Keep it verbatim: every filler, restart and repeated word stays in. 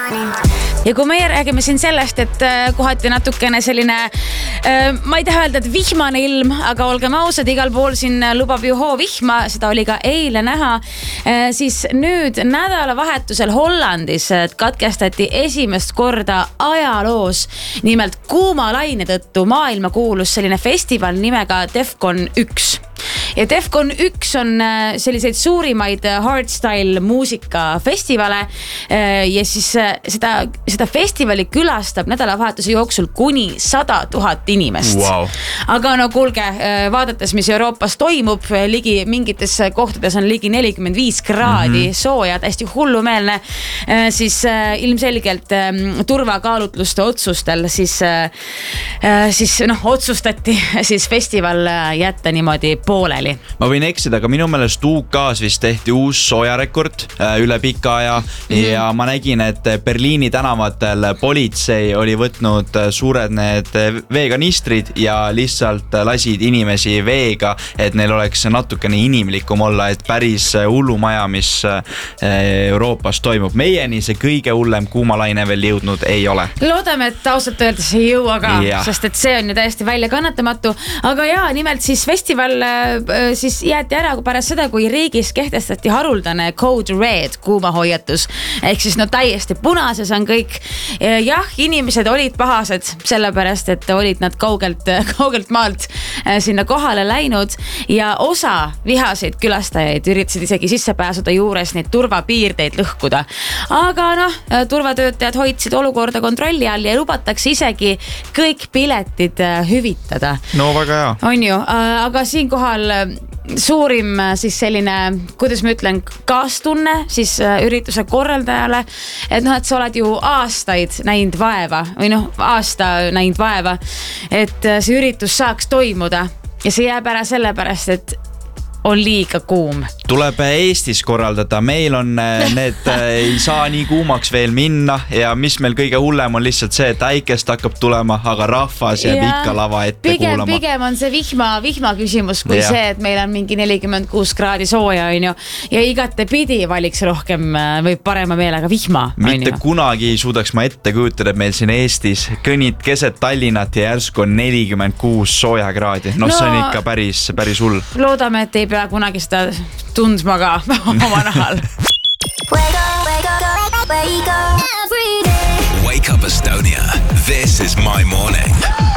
Ja kui meie räägime siin sellest, et kohati natukene selline, ma ei taha öelda, et vihmane ilm, aga olgem ausad, igal pool siin lubab ju hoo vihma, seda oli ka eile näha, siis nüüd nädalavahetusel Hollandis katkestati esimest korda ajaloos, nimelt kuuma laine tõttu maailma kuulus selline festival nimega Defcon üks. Ja Defcon üks on selliseid suurimaid hardstyle muusikafestivale ja siis seda, seda festivali külastab nädalavahetuse jooksul kuni sada tuhat inimest. Wow. Aga no kuulge, vaadates, mis Euroopas toimub, ligi mingites kohtades on ligi nelikümmend viis kraadi mm-hmm. sooja, täiesti hullumeelne, siis ilmselgelt turvakaalutluste otsustel siis, siis noh, otsustati siis festival jätta niimoodi pooleli. Ma võin eksida, aga minu meelest U K-s vist tehti uus soojarekord üle pika aja mm-hmm. ja ma nägin, et Berliini tänavatel politsei oli võtnud suured need veeganistrid ja lihtsalt lasid inimesi veega, et neil oleks natukene inimlikum olla, et päris hullumaja, mis Euroopas toimub. Meieni see kõige hullem kuumalaine veel jõudnud ei ole. Loodame, et ausalt öeldes ei jõua ka, ja. Sest et see on ju täiesti välja kannatamatu. Aga jaa, nimelt siis festival siis jäeti ära pärast seda, kui riigis kehtestati haruldane Code Red kuumahoiatus. Ehk siis no täiesti punases on kõik. Jah, inimesed olid pahased sellepärast, et olid nad kaugelt, kaugelt maalt sinna kohale läinud ja osa vihaseid külastajaid üritasid isegi sisse pääsuda juures neid turvapiirdeid lõhkuda. Aga noh, turvatöötajad hoidsid olukorda kontrolli all ja lubatakse isegi kõik piletid hüvitada. No väga hea. On ju, aga siinkohal suurim siis selline, kuidas ma ütlen, kaastunne siis ürituse korraldajale, et noh, et sa oled ju aastaid näinud vaeva või noh, aasta näinud vaeva, et see üritus saaks toimuda ja see jääb ära sellepärast, et on liiga kuum. Tuleb Eestis korraldada, meil on need ei saa nii kuumaks veel minna ja mis meil kõige hullem on lihtsalt see, et äikest hakkab tulema, aga rahvas jääb ja, ikka lava ette pigem, kuulama. Pigem on see vihma, vihma küsimus kui ja. See, et meil on mingi nelikümmend kuus kraadi sooja on ju, ja igate pidi valiks rohkem või parema meelega vihma. Mitte kunagi ei suudaks ma ette kujutada, et meil siin Eestis kõnnid keset Tallinnat ja järsku on nelikümmend kuus sooja kraadi. No, no see on ikka päris, päris hull. Loodame, et ei pea kunagi seda tundma ka oma nahal. Wake up Estonia. This is my morning.